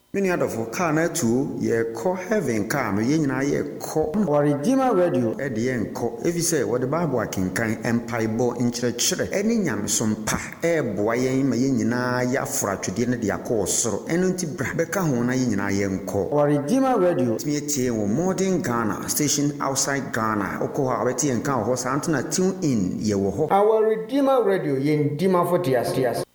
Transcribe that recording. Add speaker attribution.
Speaker 1: Many other for car na too, ye call heaven car, no yen na ye call or Redeemer Radio at the end call. If you say what the Bible can kind empire bo in church, any yam some pa, boy, my yena ya fra to dinner the course, so enunti beka hona yena yen call. Or Redeemer Radio, me a modern Ghana, station outside Ghana, Okoha, Betty and Cow horse Antona tune in ye wo. Our Redeemer Radio yen Dima for Tias.